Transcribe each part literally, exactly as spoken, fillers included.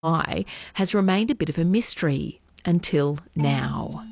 why has remained a bit of a mystery until now.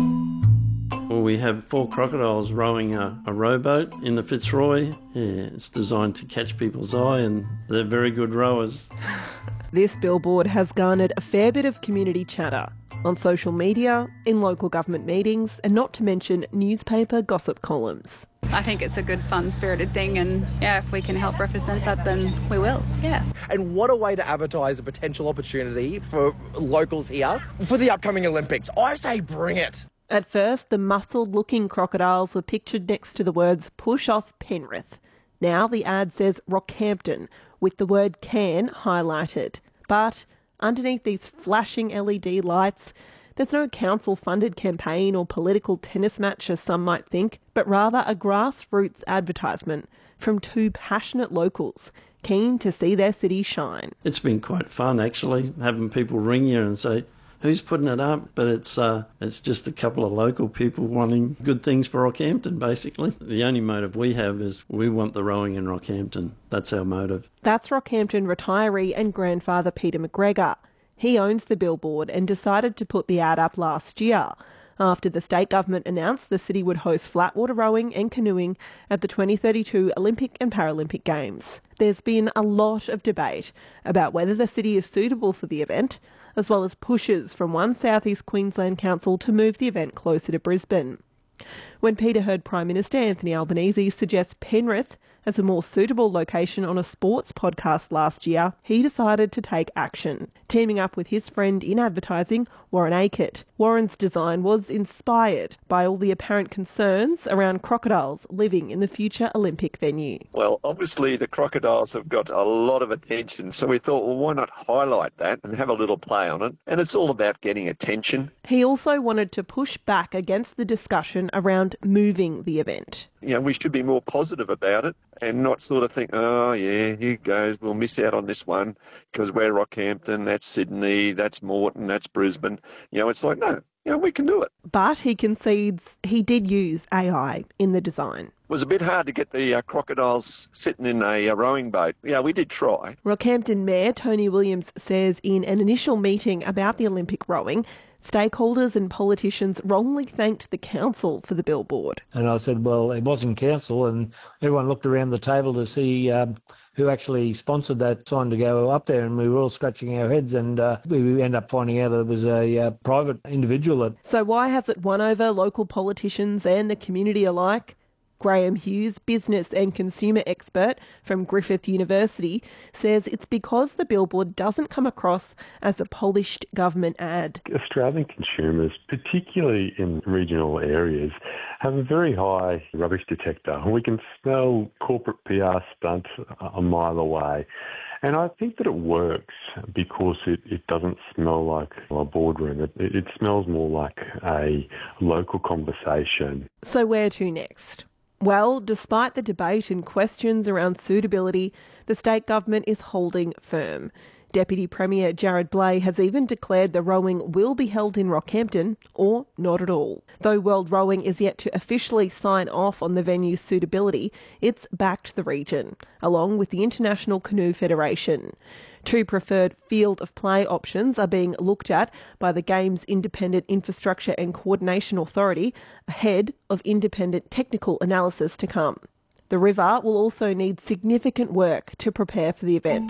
Well, we have four crocodiles rowing a, a rowboat in the Fitzroy. Yeah, it's designed to catch people's eye and they're very good rowers. This billboard has garnered a fair bit of community chatter on social media, in local government meetings, and not to mention newspaper gossip columns. I think it's a good, fun-spirited thing, and yeah, if we can help represent that, then we will, yeah. And what a way to advertise a potential opportunity for locals here for the upcoming Olympics. I say bring it. At first, the muscled-looking crocodiles were pictured next to the words "Push off Penrith." Now the ad says Rockhampton, with the word "can" highlighted. But underneath these flashing L E D lights, there's no council-funded campaign or political tennis match, as some might think, but rather a grassroots advertisement from two passionate locals keen to see their city shine. It's been quite fun, actually, having people ring you and say, who's putting it up? But it's uh, it's just a couple of local people wanting good things for Rockhampton, basically. The only motive we have is we want the rowing in Rockhampton. That's our motive. That's Rockhampton retiree and grandfather Peter McGregor. He owns the billboard and decided to put the ad up last year after the state government announced the city would host flatwater rowing and canoeing at the twenty thirty-two Olympic and Paralympic Games. There's been a lot of debate about whether the city is suitable for the event, as well as pushes from one South East Queensland council to move the event closer to Brisbane. When Peter heard Prime Minister Anthony Albanese suggest Penrith as a more suitable location on a sports podcast last year, he decided to take action, teaming up with his friend in advertising, Warren Akert. Warren's design was inspired by all the apparent concerns around crocodiles living in the future Olympic venue. Well, obviously the crocodiles have got a lot of attention, so we thought, well, why not highlight that and have a little play on it? And it's all about getting attention. He also wanted to push back against the discussion around moving the event. You know, we should be more positive about it and not sort of think, oh, yeah, here goes, we'll miss out on this one because we're Rockhampton, that's Sydney, that's Moreton, that's Brisbane. You know, it's like, no, you know, we can do it. But he concedes he did use A I in the design. It was a bit hard to get the uh, crocodiles sitting in a uh, rowing boat. Yeah, we did try. Rockhampton Mayor Tony Williams says in an initial meeting about the Olympic rowing, stakeholders and politicians wrongly thanked the council for the billboard. And I said, well, it wasn't council, and everyone looked around the table to see um, who actually sponsored that sign to go up there, and we were all scratching our heads, and uh, we ended up finding out that it was a uh, private individual. That... So why has it won over local politicians and the community alike? Graham Hughes, business and consumer expert from Griffith University, says it's because the billboard doesn't come across as a polished government ad. Australian consumers, particularly in regional areas, have a very high rubbish detector. We can smell corporate P R stunts a mile away. And I think that it works because it, it doesn't smell like a boardroom. It, it smells more like a local conversation. So where to next? Well, despite the debate and questions around suitability, the state government is holding firm. Deputy Premier Jared Blay has even declared the rowing will be held in Rockhampton, or not at all. Though World Rowing is yet to officially sign off on the venue's suitability, it's backed the region, along with the International Canoe Federation. Two preferred field of play options are being looked at by the Games Independent Infrastructure and Coordination Authority, ahead of independent technical analysis to come. The river will also need significant work to prepare for the event.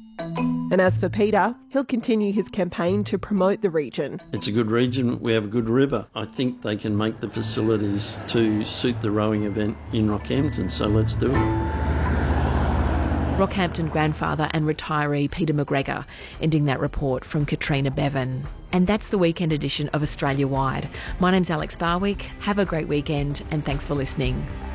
And as for Peter, he'll continue his campaign to promote the region. It's a good region, we have a good river. I think they can make the facilities to suit the rowing event in Rockhampton, so let's do it. Rockhampton grandfather and retiree Peter McGregor, ending that report from Katrina Bevan. And that's the weekend edition of Australia Wide. My name's Alex Barwick. Have a great weekend and thanks for listening.